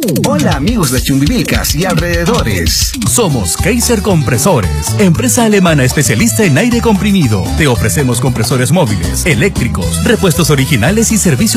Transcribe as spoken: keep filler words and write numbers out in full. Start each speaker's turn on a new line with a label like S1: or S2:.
S1: Hola amigos de Chumbivilcas y alrededores.
S2: Somos Kaiser Compresores, empresa alemana especialista en aire comprimido. Te ofrecemos compresores móviles, eléctricos, repuestos originales y servicios